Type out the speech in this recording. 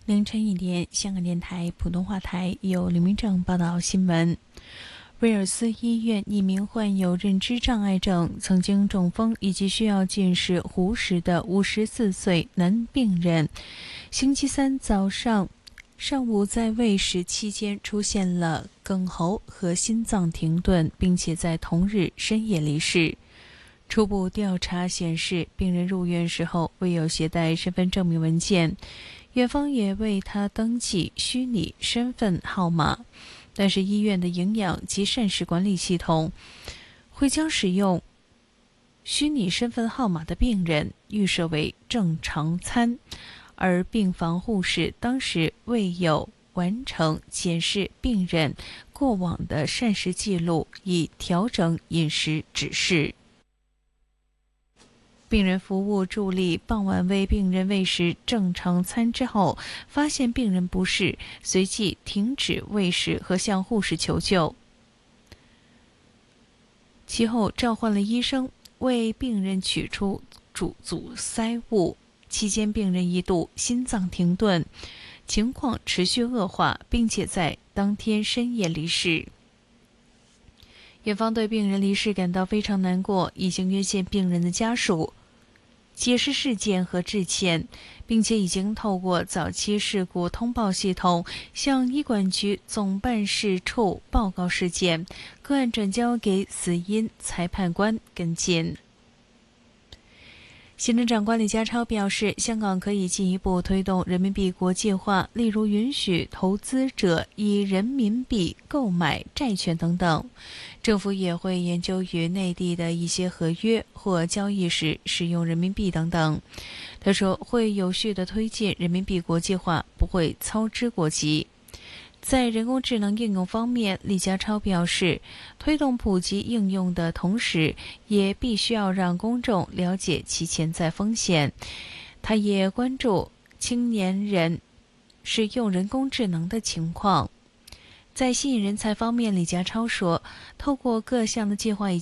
凌晨1点，香港电台普通话台由李明正报道新闻。威尔斯医院一名患有认知障碍症、曾经中风以及需要近视糊视的54岁男病人，星期三上午在喂食期间出现了哽喉和心脏停顿，并且在同日深夜离世。初步调查显示，病人入院时候未有携带身份证明文件，院方也为他登记虚拟身份号码，但是医院的营养及膳食管理系统会将使用虚拟身份号码的病人预设为正常餐，而病房护士当时未有完成检视病人过往的膳食记录，以调整饮食指示。病人服务助理傍晚为病人喂食正常餐之后，发现病人不适，随即停止喂食和向护士求救。其后召唤了医生为病人取出阻塞物，期间病人一度心脏停顿，情况持续恶化，并且在当天深夜离世。院方对病人离世感到非常难过，已经约见病人的家属解释事件和致歉，并且已经透过早期事故通报系统向医管局总办事处报告事件，个案转交给死因裁判官跟进。行政长官李家超表示，香港可以进一步推动人民币国际化，例如允许投资者以人民币购买债券等等。政府也会研究与内地的一些合约或交易时使用人民币等等。他说，会有序地推进人民币国际化，不会操之过急。在人工智能应用方面，李家超表示，推动普及应用的同时，也必须要让公众了解其潜在风险。他也关注青年人使用人工智能的情况。在吸引人才方面，李家超说，透过各项的计划